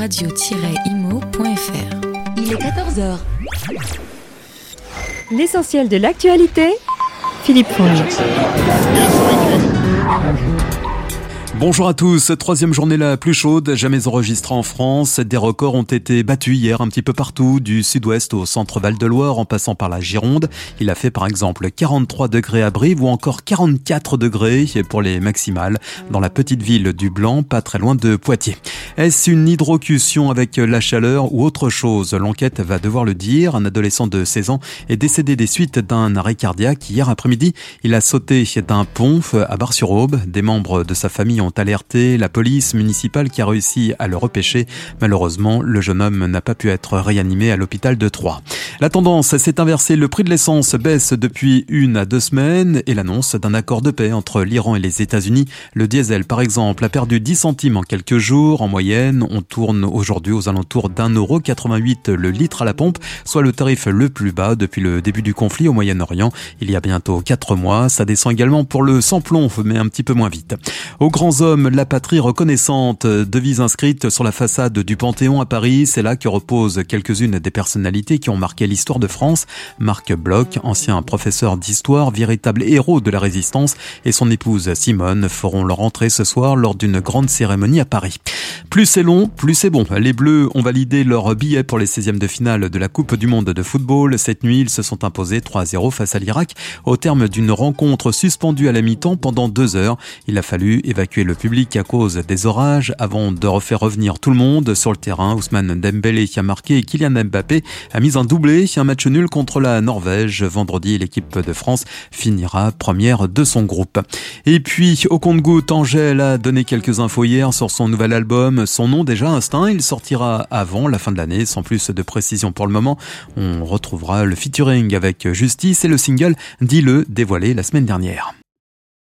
radio-imo.fr. Il est 14h. L'essentiel de l'actualité, Philippe Fonge. Bonjour à tous, troisième journée la plus chaude jamais enregistrée en France. Des records ont été battus hier un petit peu partout, du sud-ouest au centre Val-de-Loire en passant par la Gironde. Il a fait par exemple 43 degrés à Brive ou encore 44 degrés pour les maximales dans la petite ville du Blanc, pas très loin de Poitiers. Est-ce une hydrocution avec la chaleur ou autre chose? L'enquête va devoir le dire. Un adolescent de 16 ans est décédé des suites d'un arrêt cardiaque. Hier après-midi, il a sauté d'un pont à Bar-sur-Aube. Des membres de sa famille ont alerté la police municipale qui a réussi à le repêcher. Malheureusement, le jeune homme n'a pas pu être réanimé à l'hôpital de Troyes. La tendance s'est inversée. Le prix de l'essence baisse depuis 1 à 2 semaines et l'annonce d'un accord de paix entre l'Iran et les États-Unis. Le diesel, par exemple, a perdu 10 centimes en quelques jours. En moyenne, on tourne aujourd'hui aux alentours d'1,88 € le litre à la pompe, soit le tarif le plus bas depuis le début du conflit au Moyen-Orient. Il y a bientôt 4 mois. Ça descend également pour le sans-plomb, mais un petit peu moins vite. Aux grands hommes, la patrie reconnaissante, devise inscrite sur la façade du Panthéon à Paris. C'est là que reposent quelques-unes des personnalités qui ont marqué l'histoire de France. Marc Bloch, ancien professeur d'histoire, véritable héros de la résistance, et son épouse Simone feront leur entrée ce soir lors d'une grande cérémonie à Paris. Plus c'est long, plus c'est bon. Les Bleus ont validé leur billet pour les 16e de finale de la Coupe du Monde de football. Cette nuit, ils se sont imposés 3-0 face à l'Irak au terme d'une rencontre suspendue à la mi-temps pendant 2 heures. Il a fallu évacuer le public à cause des orages avant de refaire revenir tout le monde sur le terrain. Ousmane Dembélé qui a marqué et Kylian Mbappé a mis un doublé. Un match nul contre la Norvège. Vendredi, l'équipe de France finira première de son groupe. Et puis, au compte-gouttes, Angèle a donné quelques infos hier sur son nouvel album. Son nom déjà, Instinct, il sortira avant la fin de l'année. Sans plus de précision pour le moment, on retrouvera le featuring avec Justice et le single Dis-le, dévoilé la semaine dernière.